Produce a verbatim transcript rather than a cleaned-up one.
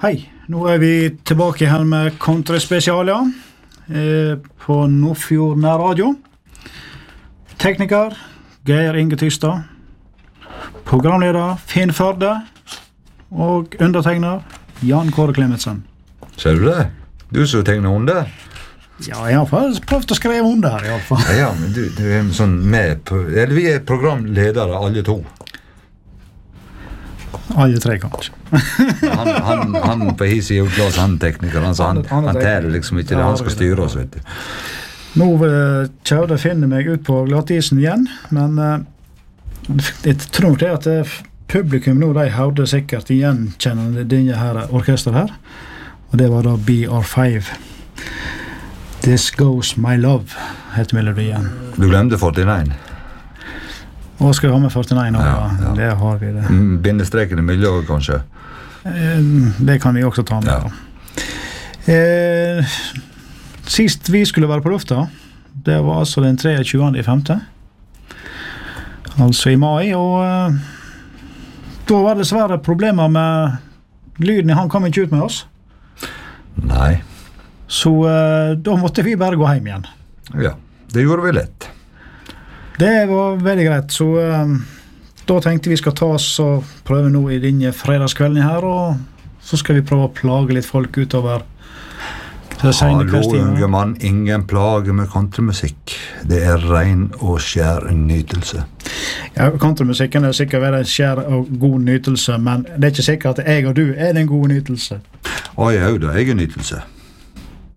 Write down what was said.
Hei, nå er vi tilbake her med Kontraspesialia eh, på Nordfjord Nærradio. Tekniker Geir Inge Tystad, programleder Finn Førde og undertegner Jan Kåre Klemetsen. Ser du det? Du som tegner hunder? Ja, jeg har faktisk prøvd å skrive hunder her i alle fall. Ja, men du, du er sånn med på, eller vi er programledere alle to. Alle tre kanskje. han, han, han på his i utglass, han tekniker, han, han, han, han tærer liksom ikke det, han skal styre oss, vet du. Nå uh, kjørte Finne meg ut på glattisen igjen, men uh, jeg tror det at uh, publikum nå, de hørte sikkert igjenkjennende denne her orkester her, og det var da B R five. This Goes My Love, heter melodien. Du glemte førtini. Hva skal vi ha med førtini nå? Ja, ja. Det har vi det. Mm, bindestreken i miljøet, kanskje? Eh, det kan vi også ta med. Ja. Eh, sist vi skulle være på lufta, det var altså den treogtjugende i femte. Altså i mai, og eh, da var det dessverre problemer med lyden. Han kom ikke ut med oss. Nei. Så eh, da måtte vi bare gå hjem igjen. Ja, det gjorde vi lett. Det var veldig greit, så um, da tenkte vi skal ta oss og prøve nå i denne fredagskvelden her, og så skal vi prøve å plage litt folk utover til sene kveldstimer. Hallo, unge mann, ingen plage med kontramusikk. Det er ren og skjær nytelse. Ja, kontramusikken er sikkert være en skjær og god nytelse, men det er ikke sikkert at jeg og du er den gode nytelse. Å, jeg er jo da egen nytelse.